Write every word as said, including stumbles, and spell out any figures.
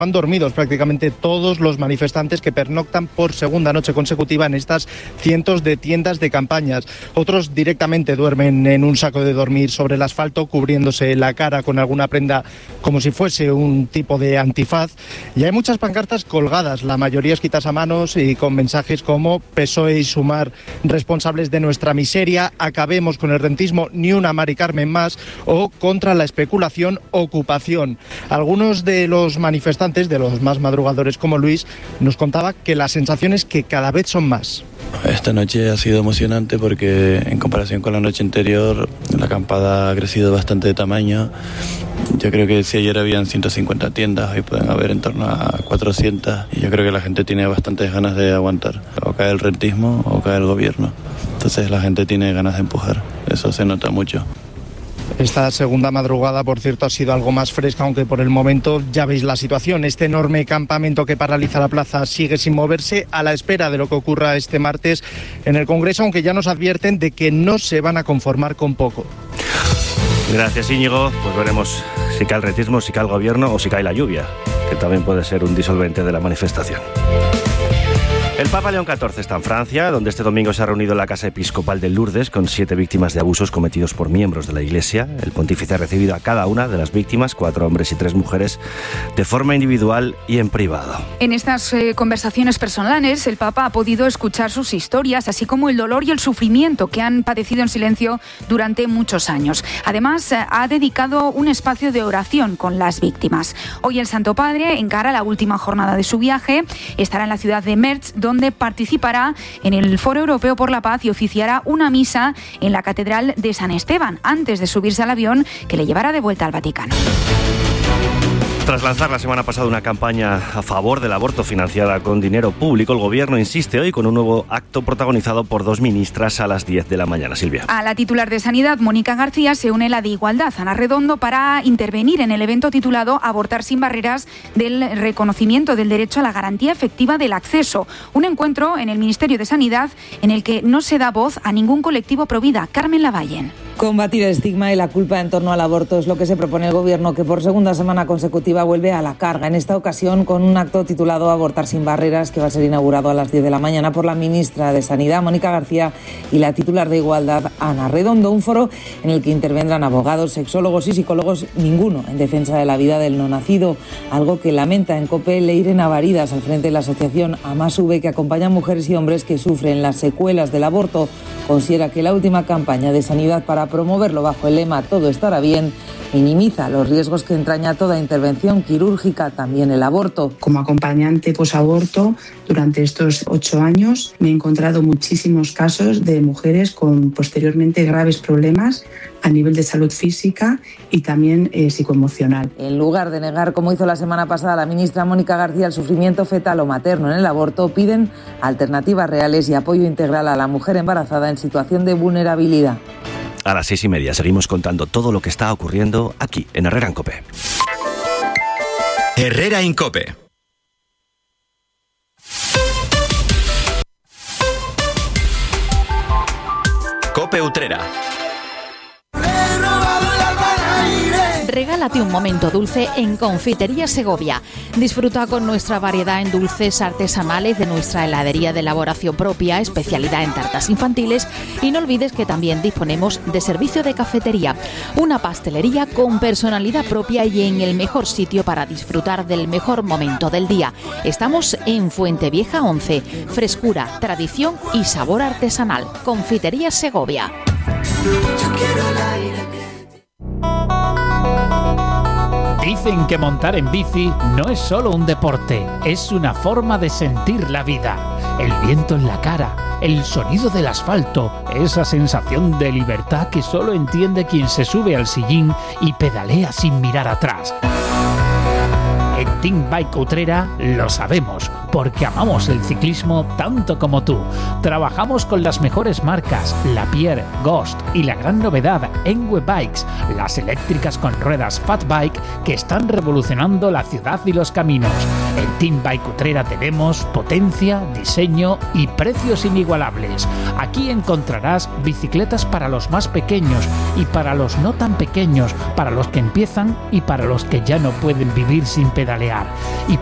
Han dormidos prácticamente todos los manifestantes que pernoctan por segunda noche consecutiva en estas cientos de tiendas de campañas. Otros directamente duermen en un saco de dormir sobre el asfalto, cubriéndose la cara con alguna prenda como si fuese un tipo de antifaz. Y hay muchas pancartas colgadas, la mayoría escritas a manos y con mensajes como P S O E y Sumar responsables de nuestra miseria, acabemos con el rentismo, ni una Mari Carmen más, o contra la especulación, ocupación. Algunos de los manifestantes, de los más madrugadores como Luis, nos contaba que la sensación es que cada vez son más. Esta noche ha sido emocionante porque en comparación con la noche anterior la acampada ha crecido bastante de tamaño. Yo creo que si ayer habían ciento cincuenta tiendas, hoy pueden haber en torno a cuatrocientas, y yo creo que la gente tiene bastantes ganas de aguantar. O cae el rentismo o cae el gobierno. Entonces la gente tiene ganas de empujar, eso se nota mucho. Esta segunda madrugada, por cierto, ha sido algo más fresca, aunque por el momento ya veis la situación. Este enorme campamento que paraliza la plaza sigue sin moverse, a la espera de lo que ocurra este martes en el Congreso, aunque ya nos advierten de que no se van a conformar con poco. Gracias, Íñigo. Pues veremos si cae el rentismo, si cae el gobierno o si cae la lluvia, que también puede ser un disolvente de la manifestación. El Papa León catorce está en Francia, donde este domingo se ha reunido en la Casa Episcopal de Lourdes con siete víctimas de abusos cometidos por miembros de la Iglesia. El pontífice ha recibido a cada una de las víctimas, cuatro hombres y tres mujeres, de forma individual y en privado. En estas eh, conversaciones personales, el Papa ha podido escuchar sus historias, así como el dolor y el sufrimiento que han padecido en silencio durante muchos años. Además, eh, ha dedicado un espacio de oración con las víctimas. Hoy el Santo Padre encara la última jornada de su viaje. Estará en la ciudad de Metz, donde donde participará en el Foro Europeo por la Paz y oficiará una misa en la Catedral de San Esteban, antes de subirse al avión que le llevará de vuelta al Vaticano. Tras lanzar la semana pasada una campaña a favor del aborto financiada con dinero público, el Gobierno insiste hoy con un nuevo acto protagonizado por dos ministras a las diez de la mañana. Silvia. A la titular de Sanidad, Mónica García, se une la de Igualdad, Ana Redondo, para intervenir en el evento titulado Abortar sin barreras, del reconocimiento del derecho a la garantía efectiva del acceso. Un encuentro en el Ministerio de Sanidad en el que no se da voz a ningún colectivo provida. Carmen Lavallen. Combatir el estigma y la culpa en torno al aborto es lo que se propone el Gobierno, que por segunda semana consecutiva vuelve a la carga. En esta ocasión con un acto titulado Abortar sin barreras, que va a ser inaugurado a las diez de la mañana por la ministra de Sanidad, Mónica García, y la titular de Igualdad, Ana Redondo. Un foro en el que intervendrán abogados, sexólogos y psicólogos, ninguno en defensa de la vida del no nacido, algo que lamenta en COPE Leire Navaridas, al frente de la asociación AMASV, que acompaña a mujeres y hombres que sufren las secuelas del aborto. Considera que la última campaña de sanidad para promoverlo bajo el lema Todo estará bien minimiza los riesgos que entraña toda intervención quirúrgica, también el aborto. Como acompañante posaborto, durante estos ocho años me he encontrado muchísimos casos de mujeres con posteriormente graves problemas a nivel de salud física y también eh, psicoemocional. En lugar de negar, como hizo la semana pasada la ministra Mónica García, el sufrimiento fetal o materno en el aborto, piden alternativas reales y apoyo integral a la mujer embarazada en situación de vulnerabilidad. A las seis y media seguimos contando todo lo que está ocurriendo aquí en Herrera en COPE. Herrera en COPE. COPE Utrera. Regálate un momento dulce en Confitería Segovia. Disfruta con nuestra variedad en dulces artesanales de nuestra heladería de elaboración propia, especialidad en tartas infantiles, y no olvides que también disponemos de servicio de cafetería, una pastelería con personalidad propia y en el mejor sitio para disfrutar del mejor momento del día. Estamos en Fuentevieja once, frescura, tradición y sabor artesanal. Confitería Segovia. Yo quiero el aire. Dicen que montar en bici no es solo un deporte, es una forma de sentir la vida. El viento en la cara, el sonido del asfalto, esa sensación de libertad que solo entiende quien se sube al sillín y pedalea sin mirar atrás. En Team Bike Utrera lo sabemos, porque amamos el ciclismo tanto como tú. Trabajamos con las mejores marcas, Lapierre, Ghost y la gran novedad, Enwe Bikes, las eléctricas con ruedas Fat Bike que están revolucionando la ciudad y los caminos. En Team Bike Utrera tenemos potencia, diseño y precios inigualables. Aquí encontrarás bicicletas para los más pequeños y para los no tan pequeños, para los que empiezan y para los que ya no pueden vivir sin pedalear. Y